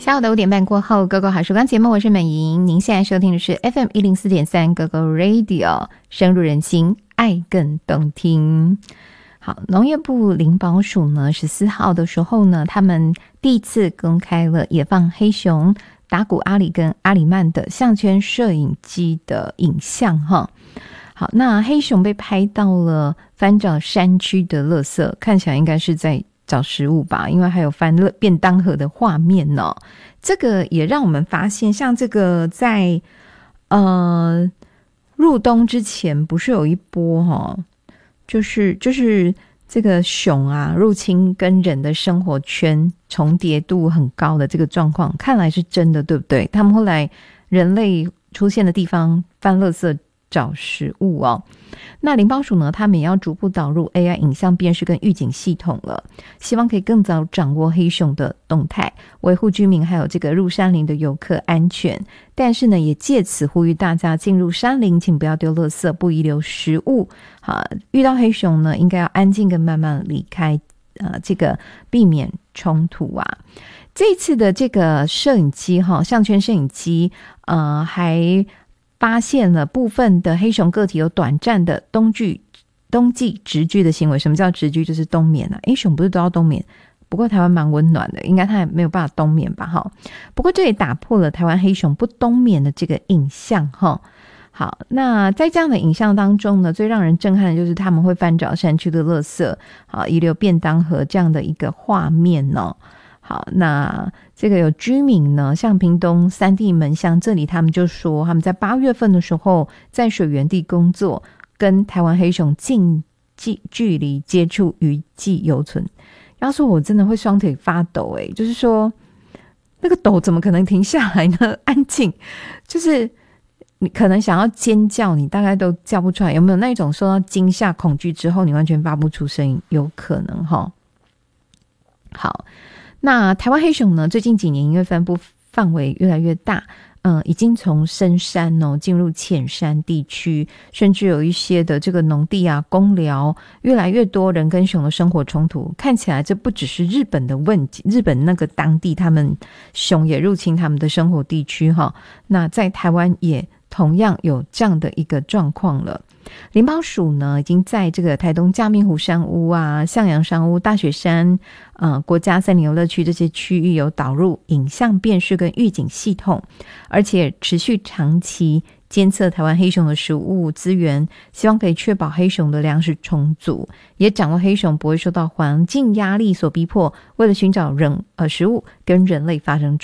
下午的5点半过后，狗狗好时光节目，我是美莹。您现在收听的是 FM104.3 狗狗 Radio， 深入人心，爱更动听。好，农业部林保署呢14号的时候呢，他们第一次公开了野放黑熊、达古阿里跟阿里曼的项圈摄影机的影像哈。好，那黑熊被拍到了翻找山区的垃圾，看起来应该是在找食物吧，因为还有翻便当盒的画面哦。这个也让我们发现，像这个在入冬之前不是有一波就是这个熊啊入侵跟人的生活圈重叠度很高的这个状况，看来是真的，对不对？他们后来人类出现的地方翻垃圾找食物哦。那林保署呢，他们也要逐步导入 AI 影像辨识跟预警系统了，希望可以更早掌握黑熊的动态，维护居民还有这个入山林的游客安全。但是呢，也借此呼吁大家进入山林请不要丢垃圾，不遗留食物。遇到黑熊呢，应该要安静跟慢慢离开，这个避免冲突啊。这一次的这个摄影机项圈摄影机还发现了部分的黑熊个体有短暂的冬季直居的行为。什么叫直居？就是冬眠啊。熊不是都要冬眠，不过台湾蛮温暖的，应该它也没有办法冬眠吧。不过这也打破了台湾黑熊不冬眠的这个印象。好，那在这样的影像当中呢，最让人震撼的就是他们会翻找山区的垃圾，遗留便当盒这样的一个画面哦。好，那这个有居民呢，像屏东三地门乡这里，他们就说他们在8月份的时候在水源地工作，跟台湾黑熊近距离接触，余悸犹存。要说我真的会双腿发抖就是说那个抖怎么可能停下来呢？安静，就是你可能想要尖叫，你大概都叫不出来。有没有那种受到惊吓恐惧之后你完全发不出声音？有可能齁。好，那台湾黑熊呢，最近几年因为分布范围越来越大，已经从深山进入浅山地区，甚至有一些的这个农地啊、公寮，越来越多人跟熊的生活冲突。看起来这不只是日本的问题，日本那个当地他们熊也入侵他们的生活地区那在台湾也同样有这样的一个状况了。林保署呢，已经在这个台东嘉明湖山屋啊、向阳山屋、大雪山国家森林游乐区这些区域有导入影像辨识跟预警系统，而且持续长期监测台湾黑熊的食物资源，希望可以确保黑熊的粮食充足，也掌握黑熊不会受到环境压力所逼迫，为了寻找食物跟人类发生